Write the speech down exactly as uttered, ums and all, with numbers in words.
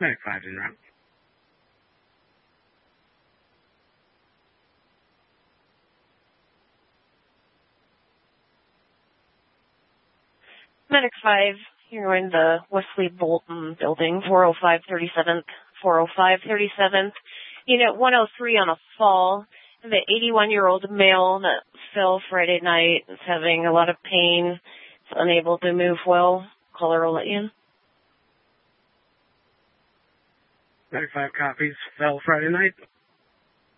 Medic five in route. Medic five, you're in the Wesley Bolton building, four oh five thirty-seventh, four oh five thirty-seventh. Unit one oh three on a fall. The eighty-one-year-old male that fell Friday night is having a lot of pain. Is unable to move well. Caller will let you in. Medic five copies. Fell Friday night.